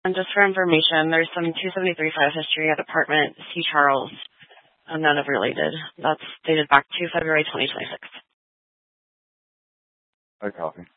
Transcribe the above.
And just for information, there's some 273 file history at apartment C. Charles, none of related. That's dated back to February 2026. I copy.